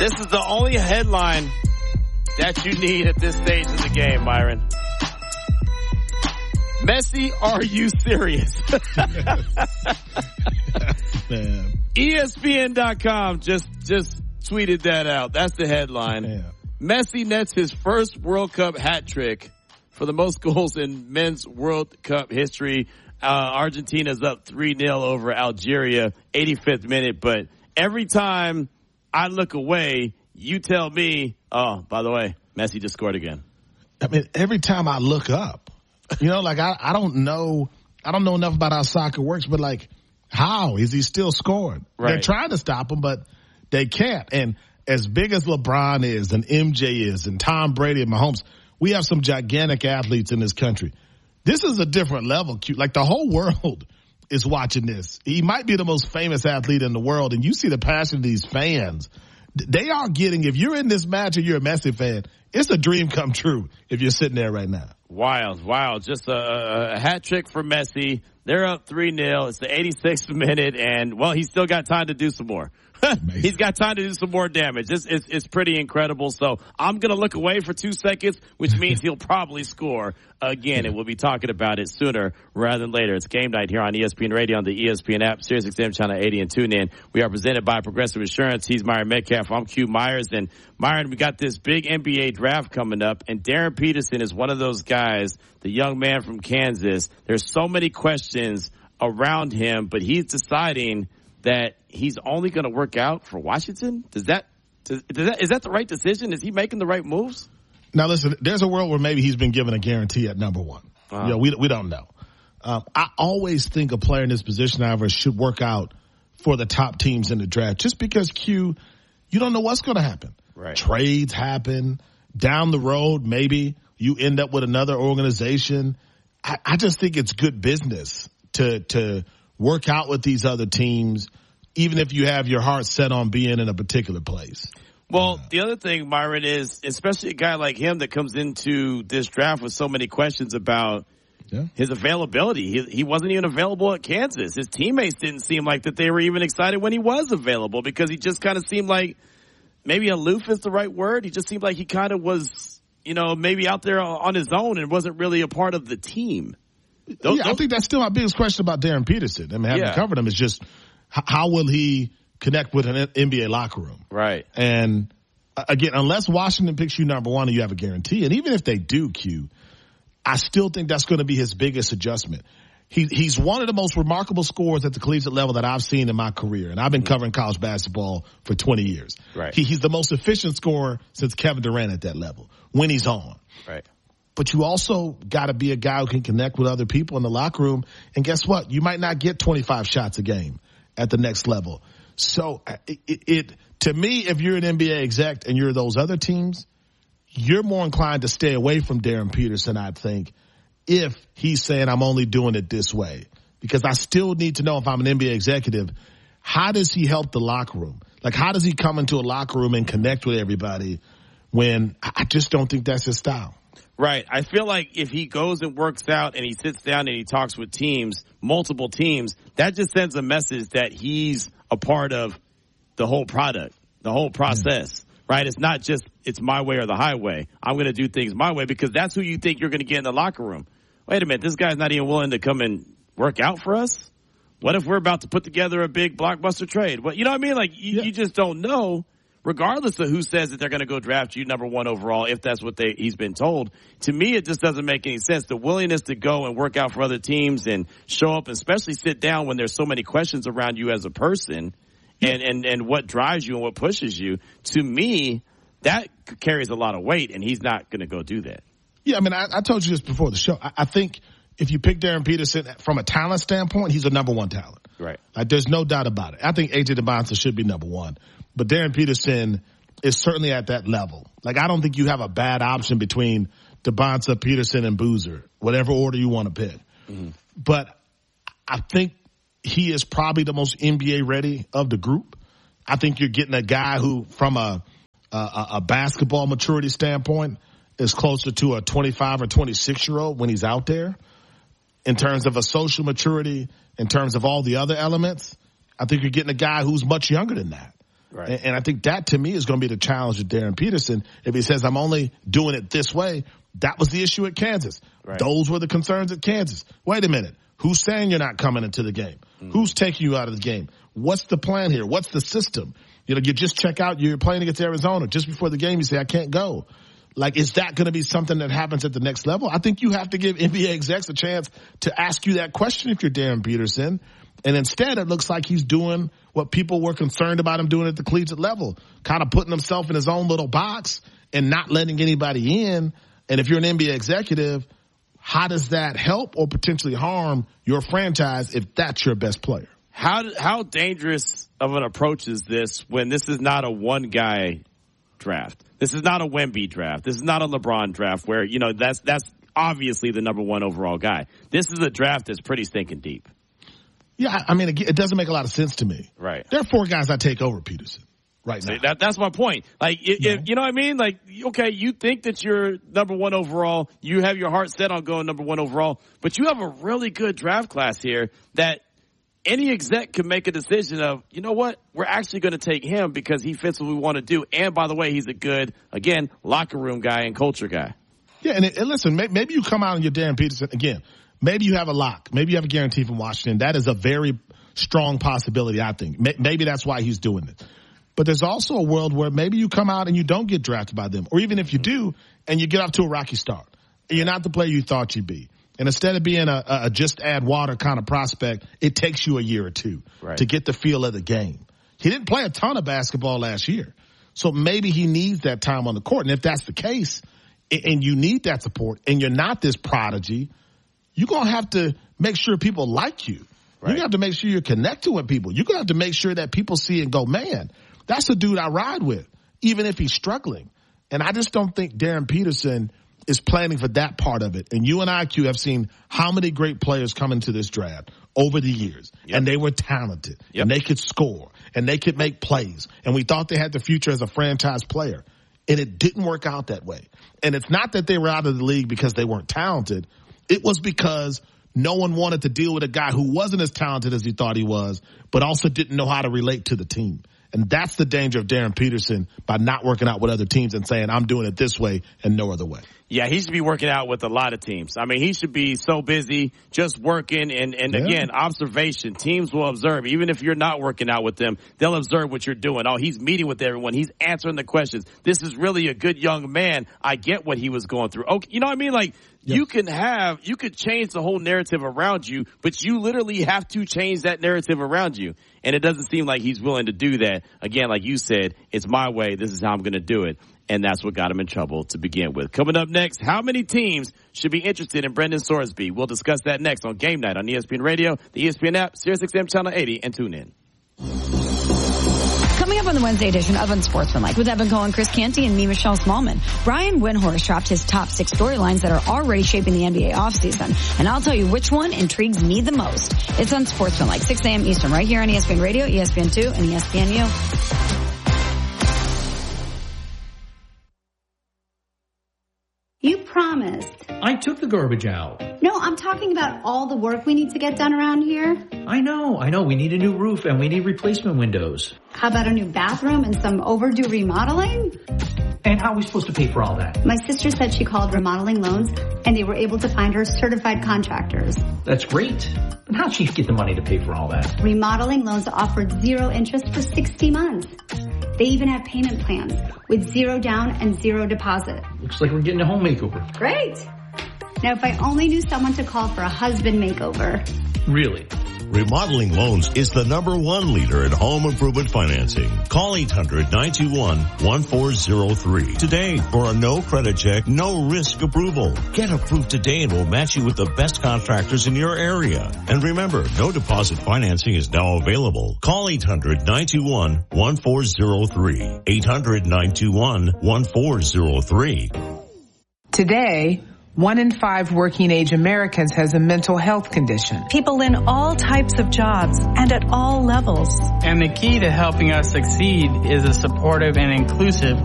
This is the only headline that you need at this stage of the game, Myron. Messi, are you serious? Man. ESPN.com just tweeted that out. That's the headline. Yeah. Messi nets his first World Cup hat trick for the most goals in men's World Cup history. Argentina's up 3-0 over Algeria, 85th minute. But every time I look away, you tell me, oh, by the way, Messi just scored again. I mean, every time I look up, like I don't know enough about how soccer works, but like, how is he still scoring? Right. They're trying to stop him, but they can't. And as big as LeBron is and MJ is and Tom Brady and Mahomes, we have some gigantic athletes in this country. This is a different level. Like the whole world is watching this. He might be the most famous athlete in the world, and you see the passion of these fans. They are getting, if you're in this match and you're a Messi fan, it's a dream come true if you're sitting there right now. Wild. Just a hat trick for Messi. They're up 3-0. It's the 86th minute, and, well, he's still got time to do some more. He's got time to do some more damage. It's pretty incredible. So I'm going to look away for 2 seconds, which means he'll probably score again, and we'll be talking about it sooner rather than later. It's game night here on ESPN Radio on the ESPN app, SiriusXM Channel 80, and tune in. We are presented by Progressive Insurance. He's Myron Metcalf. I'm Q Myers. And Myron, we got this big NBA draft coming up, and Darren Peterson is one of those guys, the young man from Kansas. There's so many questions around him, but he's deciding that he's only going to work out for Washington? Is that the right decision? Is he making the right moves? Now, listen, there's a world where maybe he's been given a guarantee at number one. We don't know. I always think a player in this position, however, should work out for the top teams in the draft just because, Q, you don't know what's going to happen. Right. Trades happen. Down the road, maybe you end up with another organization. I just think it's good business to work out with these other teams, even if you have your heart set on being in a particular place. Well, the other thing, Myron, is especially a guy like him that comes into this draft with so many questions about his availability. He wasn't even available at Kansas. His teammates didn't seem like that they were even excited when he was available because he just kind of seemed like maybe aloof is the right word. He just seemed like he kind of was, maybe out there on his own and wasn't really a part of the team. I think that's still my biggest question about Darren Peterson. I mean, having covered him is just how will he connect with an NBA locker room? Right. And again, unless Washington picks you number one and you have a guarantee, and even if they do, Q, I still think that's going to be his biggest adjustment. He's one of the most remarkable scorers at the collegiate level that I've seen in my career, and I've been covering college basketball for 20 years. Right. He's the most efficient scorer since Kevin Durant at that level when he's on. Right. But you also got to be a guy who can connect with other people in the locker room. And guess what? You might not get 25 shots a game at the next level. So to me, if you're an NBA exec and you're those other teams, you're more inclined to stay away from Darren Peterson, I think, if he's saying I'm only doing it this way. Because I still need to know, if I'm an NBA executive, how does he help the locker room? Like, how does he come into a locker room and connect with everybody when I just don't think that's his style? Right. I feel like if he goes and works out and he sits down and he talks with teams, multiple teams, that just sends a message that he's a part of the whole product, the whole process, right? It's not just it's my way or the highway. I'm going to do things my way because that's who you think you're going to get in the locker room. Wait a minute. This guy's not even willing to come and work out for us. What if we're about to put together a big blockbuster trade? Well, you know what I mean? Like you just don't know. Regardless of who says that they're going to go draft you number one overall, if that's what he's been told, to me it just doesn't make any sense. The willingness to go and work out for other teams and show up, and especially sit down when there's so many questions around you as a person, and what drives you and what pushes you. To me, that carries a lot of weight, and he's not going to go do that. Yeah, I mean, I told you this before the show. I think if you pick Darren Peterson from a talent standpoint, he's a number one talent. Right. Like, there's no doubt about it. I think AJ DeBonta should be number one. But Darren Peterson is certainly at that level. Like, I don't think you have a bad option between DeBonta, Peterson, and Boozer, whatever order you want to pick. Mm-hmm. But I think he is probably the most NBA ready of the group. I think you're getting a guy who, from a basketball maturity standpoint, is closer to a 25 or 26-year-old when he's out there. In terms of a social maturity, in terms of all the other elements, I think you're getting a guy who's much younger than that. Right. And I think that, to me, is going to be the challenge of Darren Peterson. If he says, I'm only doing it this way, that was the issue at Kansas. Right. Those were the concerns at Kansas. Wait a minute. Who's saying you're not coming into the game? Who's taking you out of the game? What's the plan here? What's the system? You just check out, you're playing against Arizona. Just before the game, you say, I can't go. Like, is that going to be something that happens at the next level? I think you have to give NBA execs a chance to ask you that question if you're Darren Peterson. And instead, it looks like he's doing what people were concerned about him doing at the collegiate level, kind of putting himself in his own little box and not letting anybody in. And if you're an NBA executive, how does that help or potentially harm your franchise if that's your best player? How dangerous of an approach is this when this is not a one-guy draft? This is not a Wemby draft. This is not a LeBron draft where, that's obviously the number one overall guy. This is a draft that's pretty stinking deep. Yeah, I mean, it doesn't make a lot of sense to me. Right. There are 4 guys I take over Peterson right now. That's my point. Like, if, you know what I mean? Like, okay, you think that you're number one overall. You have your heart set on going number one overall, but you have a really good draft class here that any exec can make a decision of, you know what, we're actually going to take him because he fits what we want to do. And by the way, he's a good, again, locker room guy and culture guy. Yeah, and listen, maybe you come out and you're Darren Peterson again. Maybe you have a lock. Maybe you have a guarantee from Washington. That is a very strong possibility, I think. Maybe that's why he's doing it. But there's also a world where maybe you come out and you don't get drafted by them. Or even if you do, and you get off to a rocky start. And you're not the player you thought you'd be. And instead of being a just add water kind of prospect, it takes you a year or two to get the feel of the game. He didn't play a ton of basketball last year. So maybe he needs that time on the court. And if that's the case, and you need that support, and you're not this prodigy, you're going to have to make sure people like you. Right. You're going to have to make sure you're connected with people. You're going to have to make sure that people see and go, man, that's a dude I ride with, even if he's struggling. And I just don't think Darren Peterson is planning for that part of it. And you and IQ have seen how many great players come into this draft over the years. Yep. And they were talented. Yep. And they could score. And they could make plays. And we thought they had the future as a franchise player. And it didn't work out that way. And it's not that they were out of the league because they weren't talented. It was because no one wanted to deal with a guy who wasn't as talented as he thought he was, but also didn't know how to relate to the team. And that's the danger of Darren Peterson by not working out with other teams and saying, I'm doing it this way and no other way. Yeah, he should be working out with a lot of teams. I mean, he should be so busy just working and again, observation. Teams will observe. Even if you're not working out with them, they'll observe what you're doing. Oh, he's meeting with everyone. He's answering the questions. This is really a good young man. I get what he was going through. Okay, you know what I mean? Like, you could change the whole narrative around you, but you literally have to change that narrative around you. And it doesn't seem like he's willing to do that. Again, like you said, it's my way. This is how I'm going to do it. And that's what got him in trouble to begin with. Coming up next, how many teams should be interested in Brendan Sorsby? We'll discuss that next on Game Night on ESPN Radio, the ESPN app, SiriusXM Channel 80, and tune in. Coming up on the Wednesday edition of Unsportsmanlike with Evan Cohen, Chris Canty, and me, Michelle Smallman, Brian Windhorst dropped his top 6 storylines that are already shaping the NBA offseason. And I'll tell you which one intrigues me the most. It's Unsportsmanlike, 6 a.m. Eastern, right here on ESPN Radio, ESPN2, and ESPNU. You promised. I took the garbage out. No, I'm talking about all the work we need to get done around here. I know. We need a new roof and we need replacement windows. How about a new bathroom and some overdue remodeling? And how are we supposed to pay for all that? My sister said she called Remodeling Loans and they were able to find her certified contractors. That's great. But how'd she get the money to pay for all that? Remodeling Loans offered 0 interest for 60 months. They even have payment plans with 0 down and 0 deposit. Looks like we're getting a home makeover. Great. Now, if I only knew someone to call for a husband makeover. Really? Remodeling Loans is the #1 leader in home improvement financing. Call 800-921-1403 today for a no credit check, no risk approval. Get approved today and we'll match you with the best contractors in your area. And remember, no deposit financing is now available. Call 800-921-1403. 800-921-1403. Today, 1 in 5 working-age Americans has a mental health condition. People in all types of jobs and at all levels. And the key to helping us succeed is a supportive and inclusive